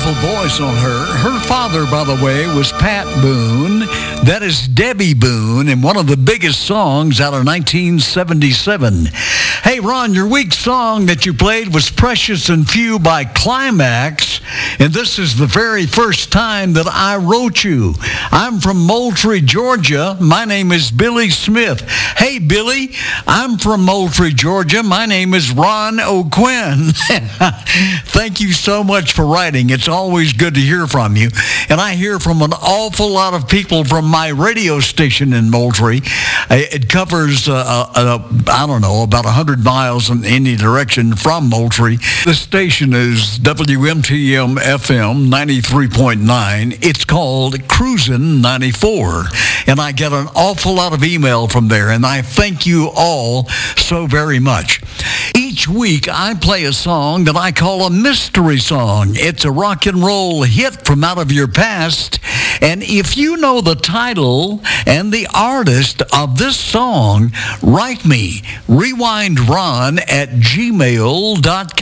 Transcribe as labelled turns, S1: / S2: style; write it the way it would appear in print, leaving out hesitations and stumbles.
S1: beautiful voice on her. Her father, by the way, was Pat Boone. That is Debbie Boone in one of the biggest songs out of 1977. Hey, Ron, your week's song that you played was Precious and Few by Climax, and this is the very first time that I wrote you. I'm from Moultrie, Georgia. My name is Billy Smith. Hey, Billy, I'm from Moultrie, Georgia. My name is Ron O'Quinn. Thank you so much for writing. It's always good to hear from you. And I hear from an awful lot of people from my radio station in Moultrie. It covers, I don't know, about 100 miles in any direction from Moultrie. The station is WMTM FM 93.9. It's called Cruisin' 94. And I get an awful lot of email from there, and I thank you all so very much. Each week, I play a song that I call a mystery song. It's a rock and roll hit from out of your past. And if you know the title and the artist of this song, write me, rewindron@gmail.com.